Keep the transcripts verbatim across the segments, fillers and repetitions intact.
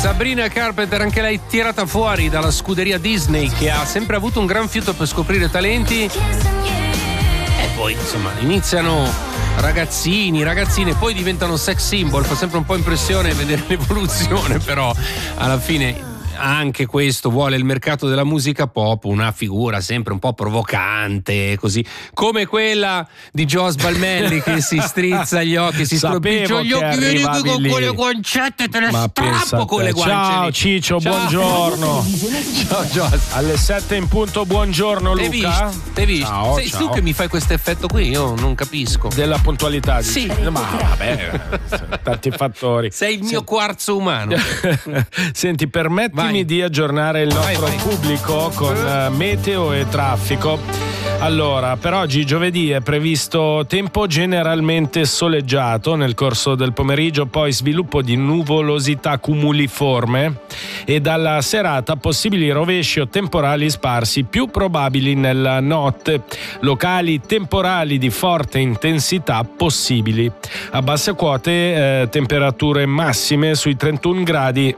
Sabrina Carpenter, anche lei tirata fuori dalla scuderia Disney, che ha sempre avuto un gran fiuto per scoprire talenti. E poi insomma iniziano ragazzini, ragazzine, poi diventano sex symbol. Fa sempre un po' impressione vedere l'evoluzione, però alla fine anche questo vuole il mercato della musica pop, una figura sempre un po' provocante, così come quella di Joe Sbalmelli che si strizza gli occhi, si stropiccia gli occhi, vieni qui con lì. quelle guancette, te le Ma strappo con le guance. Ciao lì. Ciccio, Ciao. buongiorno. Ciao Joe. Alle sette in punto, buongiorno T'hai Luca. visto? T'hai visto? Ciao, Sei ciao. tu che mi fai questo effetto qui? Io non capisco. Della puntualità, Sì. dici? Ma vabbè, tanti fattori. Sei il mio quarzo umano. Senti, permettimi Vai. di aggiornare il nostro Vai, vai. pubblico con uh, meteo e traffico. Allora, per oggi giovedì è previsto tempo generalmente soleggiato nel corso del pomeriggio, poi sviluppo di nuvolosità cumuliforme e dalla serata possibili rovesci o temporali sparsi più probabili nella notte, locali temporali di forte intensità possibili. A basse quote eh, temperature massime sui trentuno gradi.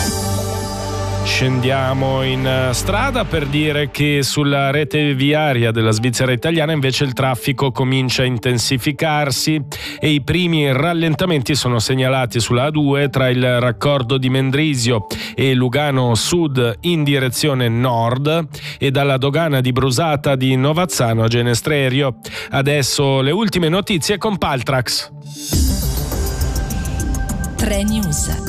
Scendiamo in strada per dire che sulla rete viaria della Svizzera italiana invece il traffico comincia a intensificarsi e i primi rallentamenti sono segnalati sulla A due tra il raccordo di Mendrisio e Lugano Sud in direzione nord e dalla dogana di Brusata di Novazzano a Genestrerio. Adesso le ultime notizie con Paltrax. tre News.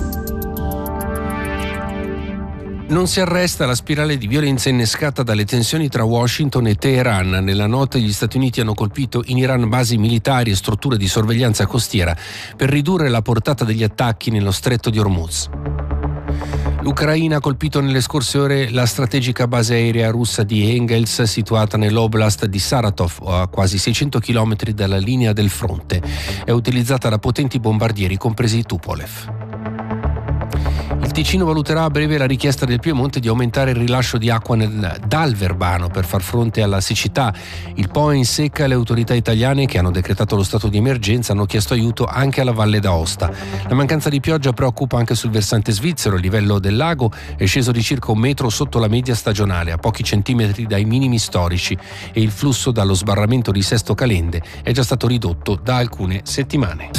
Non si arresta la spirale di violenza innescata dalle tensioni tra Washington e Teheran. Nella notte gli Stati Uniti hanno colpito in Iran basi militari e strutture di sorveglianza costiera per ridurre la portata degli attacchi nello stretto di Hormuz. L'Ucraina ha colpito nelle scorse ore la strategica base aerea russa di Engels, situata nell'oblast di Saratov, a quasi seicento chilometri dalla linea del fronte. È utilizzata da potenti bombardieri, compresi i Tupolev. Il Ticino valuterà a breve la richiesta del Piemonte di aumentare il rilascio di acqua nel, dal Verbano per far fronte alla siccità. Il Po è in secca e le autorità italiane, che hanno decretato lo stato di emergenza, hanno chiesto aiuto anche alla Valle d'Aosta. La mancanza di pioggia preoccupa anche sul versante svizzero. Il livello del lago è sceso di circa un metro sotto la media stagionale, a pochi centimetri dai minimi storici, e il flusso dallo sbarramento di Sesto Calende è già stato ridotto da alcune settimane.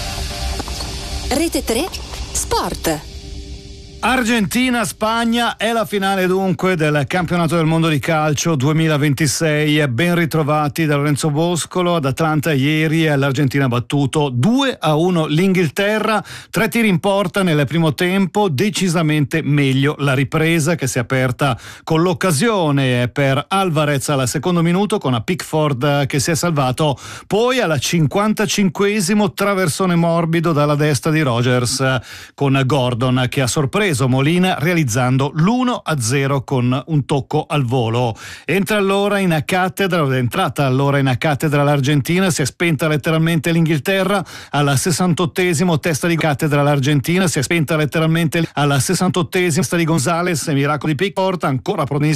Rete tre Sport. Argentina-Spagna è la finale dunque del campionato del mondo di calcio duemilaventisei. Ben ritrovati da Lorenzo Boscolo. Ad Atlanta ieri l'Argentina ha battuto due a uno l'Inghilterra, tre tiri in porta nel primo tempo, decisamente meglio la ripresa che si è aperta con l'occasione per Alvarez al secondo minuto con a Pickford che si è salvato, poi alla cinquantacinquesimo traversone morbido dalla destra di Rogers con Gordon che ha sorpreso Molina realizzando l'uno a zero con un tocco al volo. Entra allora in cattedra, è entrata allora in cattedra l'Argentina, si è spenta letteralmente l'Inghilterra alla sessantottesimo, testa di cattedra l'Argentina, si è spenta letteralmente alla sessantottesimo, testa di Gonzales, miracolo di Pickford, ancora